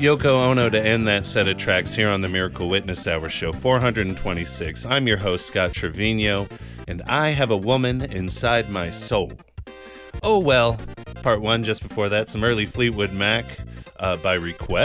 Yoko Ono to end that set of tracks here on the Miracle Witness Hour show 426. I'm your host, Scott Trevino, and I have a woman inside my soul. Oh well, part one just before that, some early Fleetwood Mac by request, ?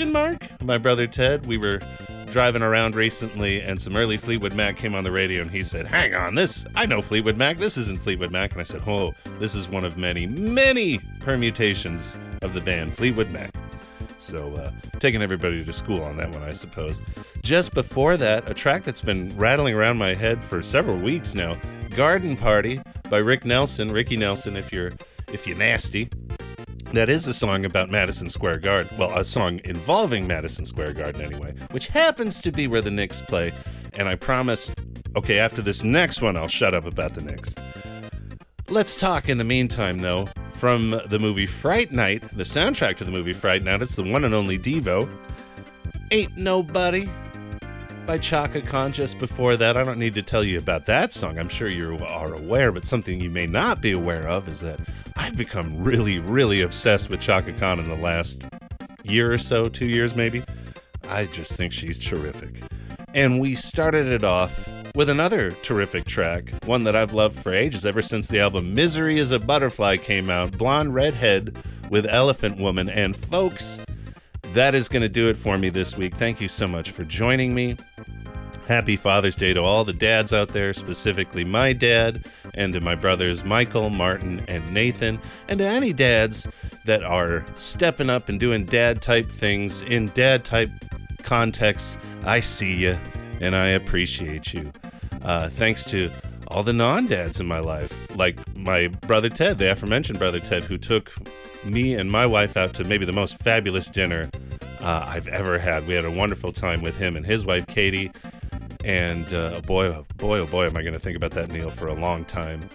My brother Ted, we were driving around recently and some early Fleetwood Mac came on the radio and he said, hang on, I know Fleetwood Mac, this isn't Fleetwood Mac. And I said, oh, this is one of many, many permutations of the band Fleetwood Mac. So, taking everybody to school on that one, I suppose. Just before that, a track that's been rattling around my head for several weeks now, Garden Party by Ricky Nelson, if you're nasty. That is a song about Madison Square Garden. Well, a song involving Madison Square Garden anyway, which happens to be where the Knicks play. And I promise, okay, after this next one, I'll shut up about the Knicks. Let's talk in the meantime, though, from the movie Fright Night, the soundtrack to the movie Fright Night. It's the one and only Devo. Ain't Nobody by Chaka Khan. Just before that, I don't need to tell you about that song. I'm sure you are aware, but something you may not be aware of is that I've become really, really obsessed with Chaka Khan in the last year or so, 2 years maybe. I just think she's terrific. And we started it off with another terrific track, one that I've loved for ages, ever since the album Misery is a Butterfly came out, Blonde Redhead with Elephant Woman. And folks, that is going to do it for me this week. Thank you so much for joining me. Happy Father's Day to all the dads out there, specifically my dad, and to my brothers Michael, Martin, and Nathan, and to any dads that are stepping up and doing dad-type things in dad-type contexts. I see you, and I appreciate you. Thanks to all the non-dads in my life, like my brother Ted, the aforementioned brother Ted, who took me and my wife out to maybe the most fabulous dinner I've ever had. We had a wonderful time with him and his wife, Katie. And boy, am I going to think about that meal for a long time.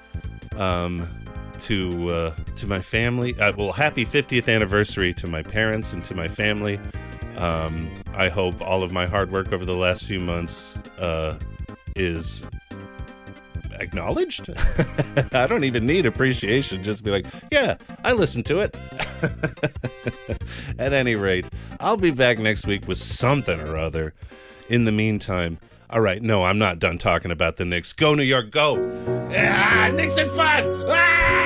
To my family, well, happy 50th anniversary to my parents and to my family. I hope all of my hard work over the last few months is acknowledged. I don't even need appreciation. Just be like, yeah, I listened to it. At any rate, I'll be back next week with something or other. In the meantime, all right, no, I'm not done talking about the Knicks. Go, New York, go. Knicks and fun.